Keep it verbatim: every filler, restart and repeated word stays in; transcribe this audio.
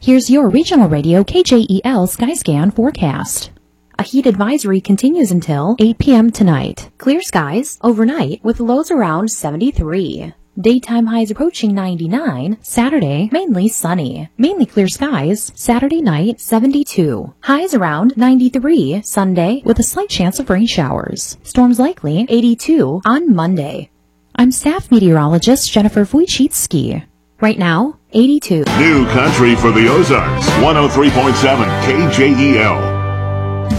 Here's your regional radio K J E L Skyscan forecast. A heat advisory continues until eight p m tonight. Clear skies overnight with lows around seventy-three. Daytime highs approaching ninety-nine. Saturday, mainly sunny. Mainly clear skies. Saturday night, seventy-two. Highs around ninety-three. Sunday, with a slight chance of rain showers. Storms likely, eighty-two on Monday. I'm staff meteorologist Jennifer Wojcicki. Right now, eighty-two. New country for the Ozarks. one oh three point seven K J E L.